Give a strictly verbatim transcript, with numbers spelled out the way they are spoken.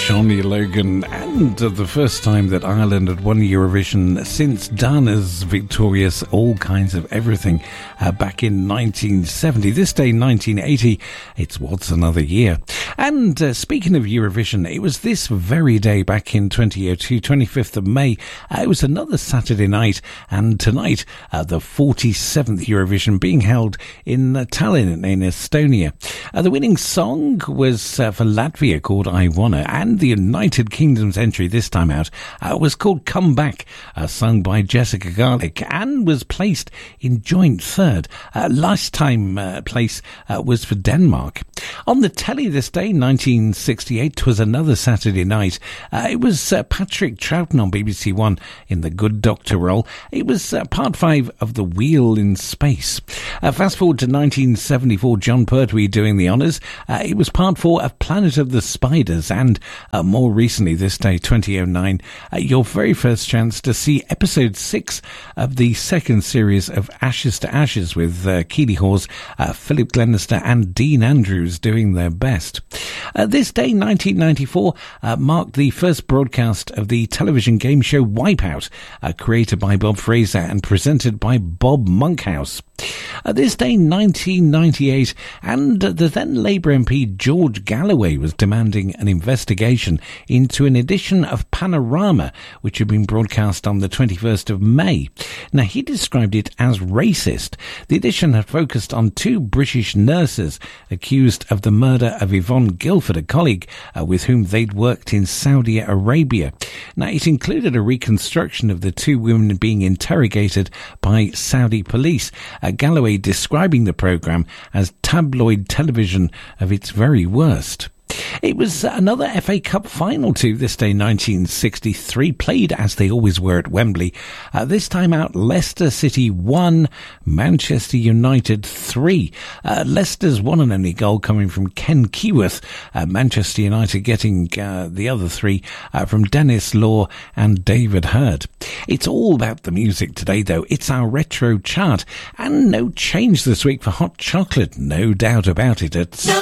Johnny Logan, and uh, the first time that Ireland had won Eurovision since Dana's victorious All Kinds of Everything uh, back in nineteen seventy. This day, nineteen eighty, it's What's Another Year. And uh, speaking of Eurovision, it was this very day back in twenty oh two, twenty-fifth of May. Uh, it was another Saturday night, and tonight, uh, the forty-seventh Eurovision being held in uh, Tallinn in Estonia. Uh, the winning song was uh, for Latvia, called I Wanna, and the United Kingdom's entry this time out uh, was called Come Back, uh, sung by Jessica Garlick, and was placed in joint third. Uh, last time uh, place uh, was for Denmark. On the telly this day, nineteen sixty-eight, 'twas another Saturday night. Uh, it was uh, Patrick Troughton on B B C One in the Good Doctor role. It was uh, part five of The Wheel in Space. Uh, fast forward to nineteen seventy-four, John Pertwee doing the honours. Uh, it was part four of Planet of the Spiders, and uh, more recently this day, twenty oh nine, uh, your very first chance to see episode six of the second series of Ashes to Ashes with uh, Keeley Hawes, uh, Philip Glenister and Dean Andrews doing their best. Uh, this day, nineteen ninety-four, uh, marked the first broadcast of the television game show Wipeout, uh, created by Bob Fraser and presented by Bob Monkhouse. Uh, this day, nineteen ninety-eight, and uh, the then Labour M P George Galloway was demanding an investigation into an edition of Panorama which had been broadcast on the twenty-first of May. Now, he described it as racist. The edition had focused on two British nurses accused of the murder of Yvonne Guilford, a colleague uh, with whom they'd worked in Saudi Arabia. Now, it included a reconstruction of the two women being interrogated by Saudi police. Uh, Galloway describing the programme as tabloid television of its very worst. It was another F A Cup final too, this day, nineteen sixty-three, played as they always were at Wembley. Uh, this time out, Leicester City one, Manchester United three. Uh, Leicester's one and only goal coming from Ken Keyworth, uh, Manchester United getting uh, the other three uh, from Dennis Law and David Hurd. It's all about the music today, though. It's our retro chart, and no change this week for Hot Chocolate, no doubt about it. It's